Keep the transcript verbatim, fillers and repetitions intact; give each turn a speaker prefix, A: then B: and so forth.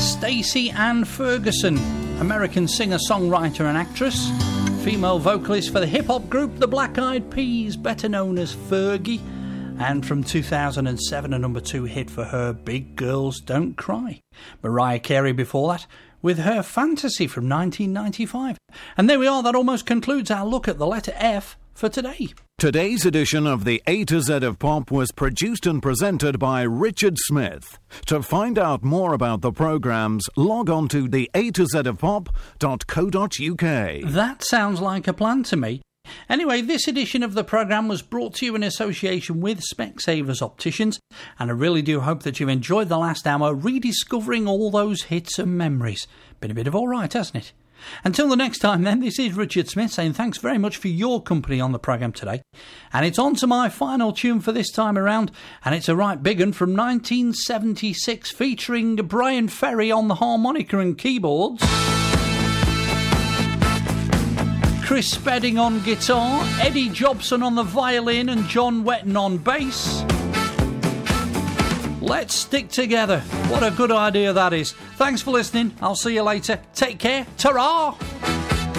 A: Stacey Ann Ferguson, American singer-songwriter and actress, female vocalist for the hip-hop group The Black Eyed Peas, better known as Fergie, and from two thousand seven a number two hit for her, Big Girls Don't Cry. Mariah Carey before that, with her Fantasy from nineteen ninety-five. And there we are, that almost concludes our look at the letter F for today.
B: Today's edition of the A to Z of Pop was produced and presented by Richard Smith. To find out more about the programmes, log on to the A to Z of pop dot co dot uk.
A: That sounds like a plan to me. Anyway, this edition of the programme was brought to you in association with Specsavers Opticians, and I really do hope that you've enjoyed the last hour rediscovering all those hits and memories. Been a bit of all right, hasn't it? Until the next time then, this is Richard Smith saying thanks very much for your company on the programme today. And it's on to my final tune for this time around, and it's a right big one from nineteen seventy-six featuring Brian Ferry on the harmonica and keyboards, Chris Spedding on guitar, Eddie Jobson on the violin and John Wetton on bass. Let's stick together. What a good idea that is. Thanks for listening. I'll see you later. Take care. Ta-ra!